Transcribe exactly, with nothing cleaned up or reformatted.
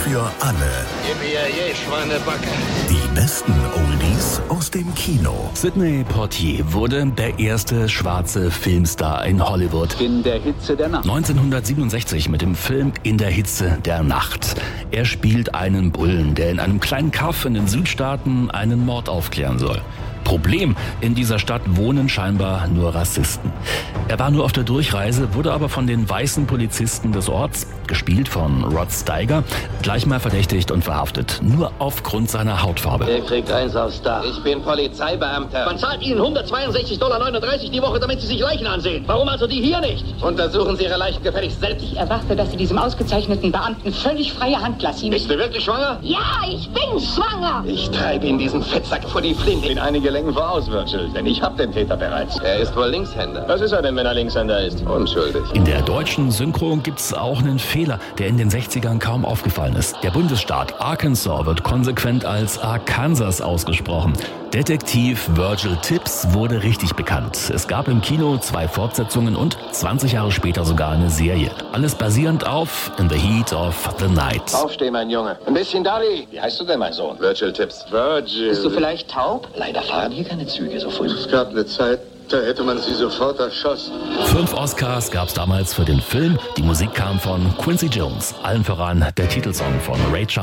für alle. Yippie, Schweinebacke. Die besten Oldies aus dem Kino. Sidney Poitier wurde der erste schwarze Filmstar in Hollywood. In der Hitze der Nacht. neunzehnhundertsiebenundsechzig mit dem Film In der Hitze der Nacht. Er spielt einen Bullen, der in einem kleinen Kaff in den Südstaaten einen Mord aufklären soll. Problem, in dieser Stadt wohnen scheinbar nur Rassisten. Er war nur auf der Durchreise, wurde aber von den weißen Polizisten des Orts, gespielt von Rod Steiger, gleich mal verdächtigt und verhaftet. Nur aufgrund seiner Hautfarbe. Er kriegt eins aufs Dach. Ich bin Polizeibeamter. Man zahlt Ihnen hundertzweiundsechzig Komma neununddreißig Dollar die Woche, damit Sie sich Leichen ansehen. Warum also die hier nicht? Untersuchen Sie Ihre Leichen gefälligst selbst. Ich erwarte, dass Sie diesem ausgezeichneten Beamten völlig freie Hand lassen. Bist du wirklich schwanger? Ja, ich bin schwanger. Ich treibe Ihnen diesen Fettsack vor die Flinte. In einige Längen voraus, Virgil, denn ich hab den Täter bereits. Er ist wohl Linkshänder. Was ist er denn, wenn er Linkshänder ist? Unschuldig. In der deutschen Synchro gibt's auch einen Fehler, der in den sechzigern kaum aufgefallen ist. Der Bundesstaat Arkansas wird konsequent als Arkansas ausgesprochen. Detektiv Virgil Tibbs wurde richtig bekannt. Es gab im Kino zwei Fortsetzungen und zwanzig Jahre später sogar eine Serie. Alles basierend auf In the Heat of the Night. Aufstehen, mein Junge. Ein bisschen Dolly. Wie heißt du denn, mein Sohn? Virgil Tibbs. Virgil. Bist du vielleicht taub? Leider fahren hier keine Züge so früh. Es gab eine Zeit, da hätte man sie sofort erschossen. Fünf Oscars gab's damals für den Film. Die Musik kam von Quincy Jones. Allen voran der Titelsong von Ray Charles.